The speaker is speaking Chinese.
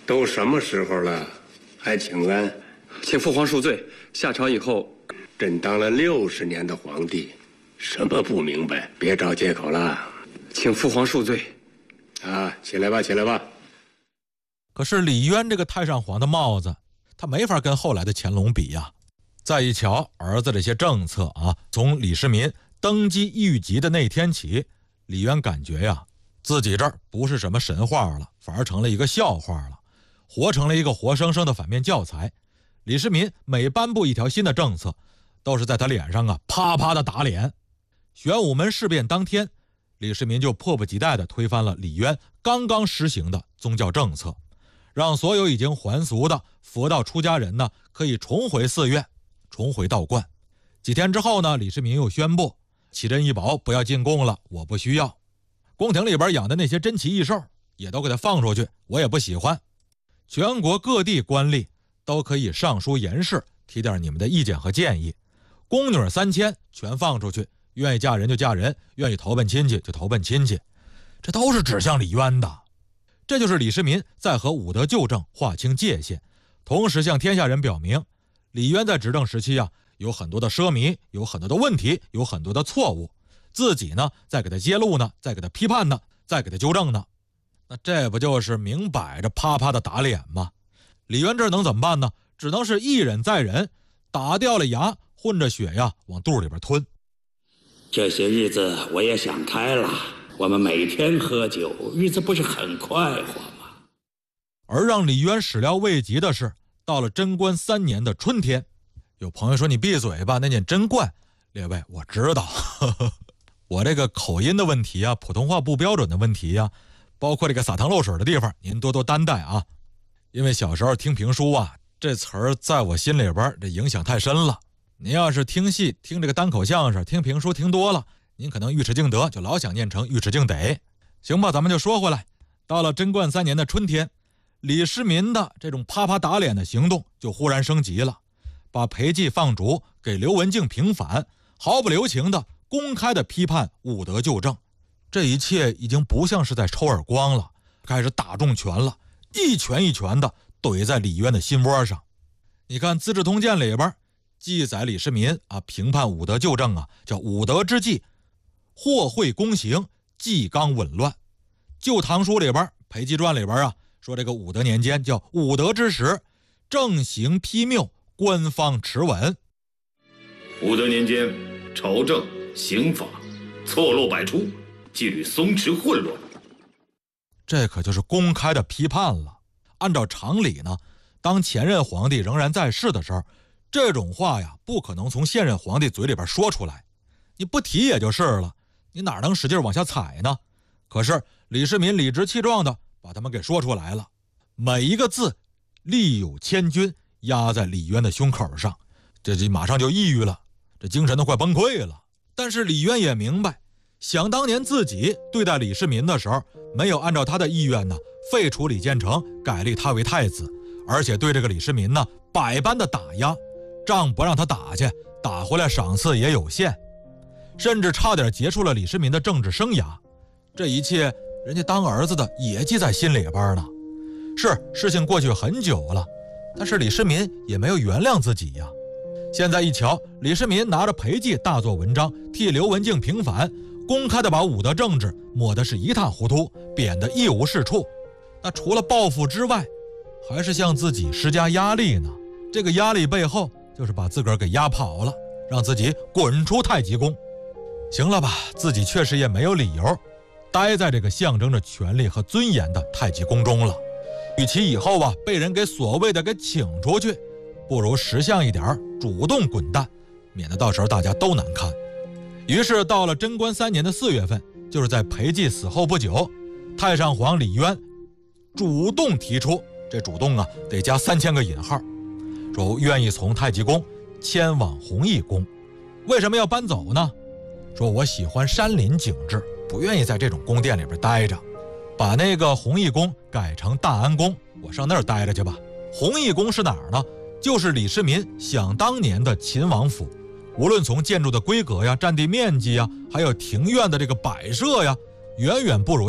都什么时候了，还请安？ 请父皇恕罪。下朝以后， 朕当了60年的皇帝，什么不明白？别找借口了。 请父皇恕罪。 啊，起来吧，起来吧。 可是李渊这个太上皇的帽子，他没法跟后来的乾隆比呀。再一瞧儿子这些政策啊，从李世民登基御级的那天起，李渊感觉呀，自己这儿不是什么神话了，反而成了一个笑话了，活成了一个活生生的反面教材。李世民每颁布一条新的政策，都是在他脸上啊啪啪的打脸。玄武门事变当天，李世民就迫不及待地推翻了李渊刚刚实行的宗教政策，让所有已经还俗的佛道出家人呢，可以重回寺院，重回道观。几天之后呢，李世民又宣布奇珍异宝不要进贡了，我不需要。宫廷里边养的那些珍奇异兽也都给他放出去，我也不喜欢。全国各地官吏都可以上书言事，提点你们的意见和建议。宫女3000全放出去，愿意嫁人就嫁人，愿意投奔亲戚就投奔亲戚，这都是指向李渊的。这就是李世民在和武德旧政划清界限，同时向天下人表明，李渊在执政时期啊，有很多的奢靡，有很多的问题，有很多的错误，自己呢在给他揭露呢，在给他批判呢，在给他纠正呢。那这不就是明摆着啪啪的打脸吗？李渊这能怎么办呢？只能是一忍再忍，打掉了牙，混着血呀往肚里边吞。 这些日子我也想开了，我们每天喝酒，日子不是很快活吗？ 而让李渊始料未及的是，到了贞观3年的春天，有朋友说你闭嘴吧，那念贞观。列位，我知道我这个口音的问题啊，普通话不标准的问题啊，包括这个洒汤漏水的地方，您多多担待啊。因为小时候听评书啊，这词儿在我心里边这影响太深了。您要是听戏听这个单口相声听评书听多了，您可能尉迟敬德就老想念成尉迟敬得。行吧，咱们就说回来，到了贞观3年的春天，李世民的这种啪啪打脸的行动就忽然升级了，把裴寂放逐，给刘文静平反，毫不留情的公开的批判武德旧政。这一切已经不像是在抽耳光了，开始打重拳了，一拳一拳的怼在李渊的心窝上。你看《资治通鉴》里边记载李世民啊评判武德旧政啊，叫武德之际，或会公行，纪纲紊乱。《旧唐书》里边裴寂传里边啊说，这个武德年间叫武德之时，政行批谬，官方持稳。 武德年间，朝政刑法错漏百出，纪律松弛混乱。 这可就是公开的批判了。按照常理呢，当前任皇帝仍然在世的时候，这种话呀不可能从现任皇帝嘴里边说出来，你不提也就是了，你哪能使劲往下踩呢？可是李世民理直气壮的把他们给说出来了，每一个字力有千钧，压在李渊的胸口上，这马上就抑郁了，这精神都快崩溃了。但是李渊也明白，想当年自己对待李世民的时候，没有按照他的意愿呢废除李建成，改立他为太子，而且对这个李世民呢百般的打压，仗不让他打去，打回来赏赐也有限，甚至差点结束了李世民的政治生涯。这一切人家当儿子的也记在心里边呢。是事情过去很久了，但是李世民也没有原谅自己呀。现在一瞧，李世民拿着裴寂大做文章，替刘文静平反，公开的把武德政治抹得是一塌糊涂，贬得一无是处。那除了报复之外，还是向自己施加压力呢。这个压力背后就是把自个儿给压跑了，让自己滚出太极宫。行了吧，自己确实也没有理由待在这个象征着权力和尊严的太极宫中了。与其以后啊被人给所谓的给请出去，不如识相一点，主动滚蛋，免得到时候大家都难看。于是到了贞观3年的4月份，就是在裴寂死后不久，太上皇李渊主动提出，这主动啊得加3000个引号，说愿意从太极宫迁往弘毅宫。为什么要搬走呢？说我喜欢山林景致，不愿意在这种宫殿里边待着，把那个弘毅宫改成大安宫，我上那儿待着去吧。弘毅宫是哪儿呢？就是李世民想当年的秦王府，无论从建筑的规格呀、占地面积呀，还有庭院的这个摆设呀，远远不如